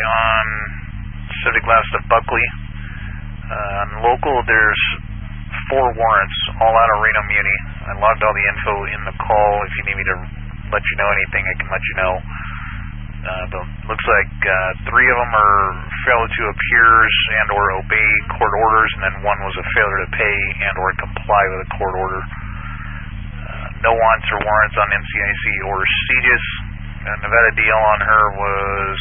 on Civic Last of Buckley. On local, there's 4 warrants, all out of Reno Muni. I logged all the info in the call. If you need me to let you know anything, I can let you know. But looks like 3 of them are failure to appears and or obey court orders, and then 1 was a failure to pay and or comply with a court order. No wants or warrants on NCIC or CJIS. Nevada deal on her was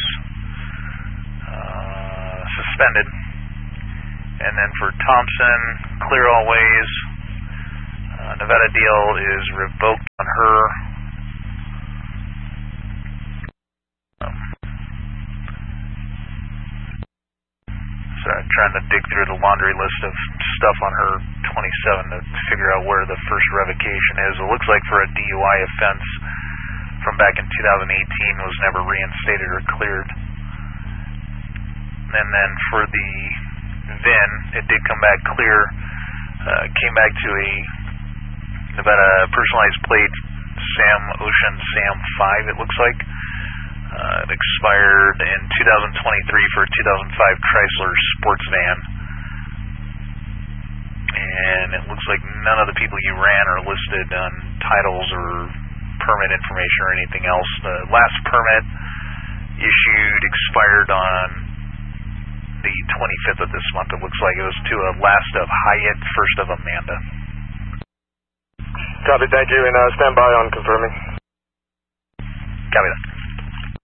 suspended. And then for Thompson, clear all ways. Nevada deal is revoked on her. So I'm trying to dig through the laundry list of stuff on her 27 to figure out where the first revocation is. It looks like for a DUI offense from back in 2018 was never reinstated or cleared. And then for the VIN, it did come back clear. Came back to a Nevada personalized plate, Sam Ocean Sam 5, it looks like. It expired in 2023 for a 2005 Chrysler sports van. And it looks like none of the people you ran are listed on titles or permit information or anything else. The last permit issued expired on the 25th of this month. It looks like it was to a last of Hyatt, first of Amanda. Copy, thank you, and stand by on confirming. Copy that.